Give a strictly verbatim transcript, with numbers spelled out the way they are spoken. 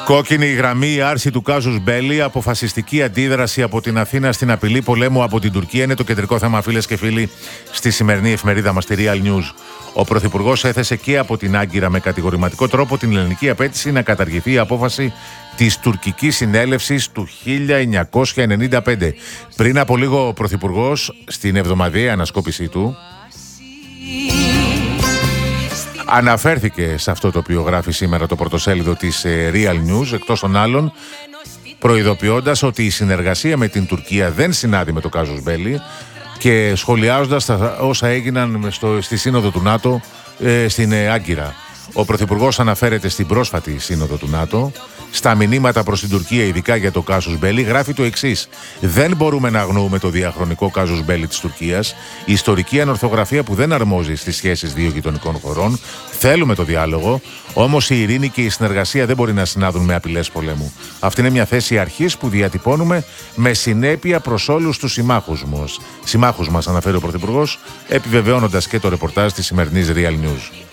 Κόκκινη γραμμή, η άρση του κάζους μπέλι, αποφασιστική αντίδραση από την Αθήνα στην απειλή πολέμου από την Τουρκία είναι το κεντρικό θέμα, φίλες και φίλοι, στη σημερινή εφημερίδα μας, τη Real News. Ο Πρωθυπουργός έθεσε και από την Άγκυρα με κατηγορηματικό τρόπο την ελληνική απέτηση να καταργηθεί η απόφαση της τουρκικής συνέλευσης του χίλια εννιακόσια ενενήντα πέντε. Πριν από λίγο ο Πρωθυπουργός, στην εβδομαδιαία ανασκόπησή του, αναφέρθηκε σε αυτό το οποίο γράφει σήμερα το πρωτοσέλιδο της Real News, εκτός των άλλων, προειδοποιώντας ότι η συνεργασία με την Τουρκία δεν συνάδει με το κάζους μπέλι και σχολιάζοντας τα όσα έγιναν στο, στη Σύνοδο του ΝΑΤΟ ε, στην ε, Άγκυρα. Ο Πρωθυπουργός αναφέρεται στην πρόσφατη Σύνοδο του ΝΑΤΟ. Στα μηνύματα προς την Τουρκία, ειδικά για το κάζους μπέλι, γράφει το εξής: δεν μπορούμε να αγνοούμε το διαχρονικό κάζους μπέλι της Τουρκίας, η ιστορική ανορθογραφία που δεν αρμόζει στις σχέσεις δύο γειτονικών χωρών. Θέλουμε το διάλογο, όμως η ειρήνη και η συνεργασία δεν μπορεί να συνάδουν με απειλές πολέμου. Αυτή είναι μια θέση αρχής που διατυπώνουμε με συνέπεια προς όλους τους συμμάχους μας. Συμμάχους μας, αναφέρει ο Πρωθυπουργός, επιβεβαιώνοντας και το ρεπορτάζ της σημερινής Real News.